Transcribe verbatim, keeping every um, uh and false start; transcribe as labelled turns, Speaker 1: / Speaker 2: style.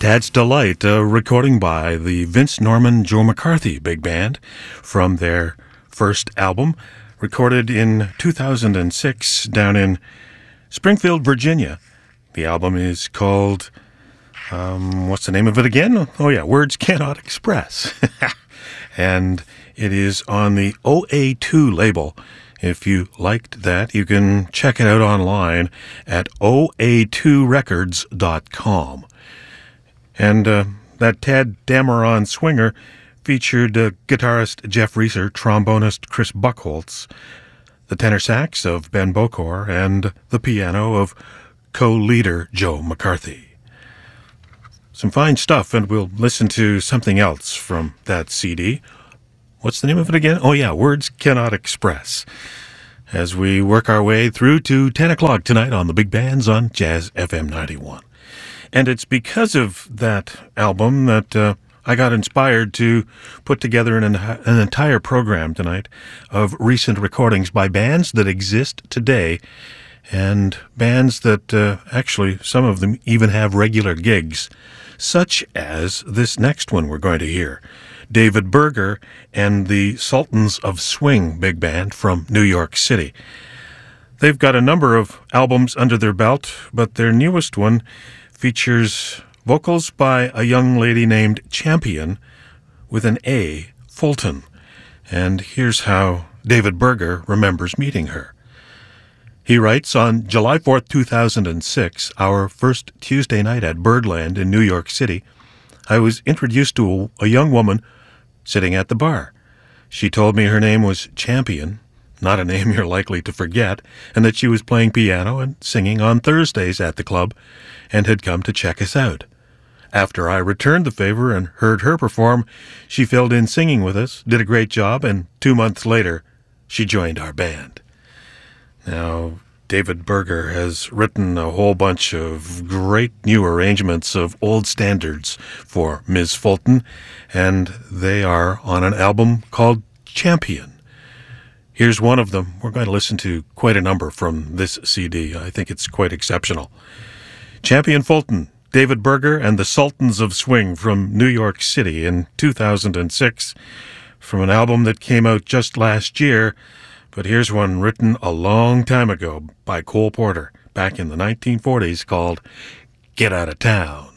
Speaker 1: Tad's Delight, a recording by the Vince Norman Joe McCarthy Big Band from their first album, recorded in two thousand six down in Springfield, Virginia. The album is called, um, what's the name of it again? Oh yeah, Words Cannot Express. And it is on the O A two label. If you liked that, you can check it out online at O A two records dot com. And uh, that Tad Dameron Swinger featured uh, guitarist Jeff Reeser, trombonist Chris Buchholz, the tenor sax of Ben Bokor, and the piano of co-leader Joe McCarthy. Some fine stuff, and we'll listen to something else from that C D. What's the name of it again? Oh yeah, Words Cannot Express. As we work our way through to ten o'clock tonight on the Big Bands on Jazz F M ninety-one. And it's because of that album that uh, I got inspired to put together an, an entire program tonight of recent recordings by bands that exist today, and bands that uh, actually, some of them even have regular gigs, such as this next one we're going to hear. David Berger and the Sultans of Swing Big Band from New York City. They've got a number of albums under their belt, but their newest one features vocals by a young lady named Champion with an A, Fulton. And here's how David Berger remembers meeting her. He writes, on July fourth, two thousand six, our first Tuesday night at Birdland in New York City, I was introduced to a, a young woman sitting at the bar. She told me her name was Champion, not a name you're likely to forget, and that she was playing piano and singing on Thursdays at the club and had come to check us out. After I returned the favor and heard her perform, she filled in singing with us, did a great job, and two months later, she joined our band. Now, David Berger has written a whole bunch of great new arrangements of old standards for Miz Fulton, and they are on an album called Champion. Here's one of them. We're going to listen to quite a number from this C D. I think it's quite exceptional. Champion Fulton, David Berger, and the Sultans of Swing from New York City in two thousand six, from an album that came out just last year. But here's one written a long time ago by Cole Porter, back in the nineteen forties, called Get Out of Town.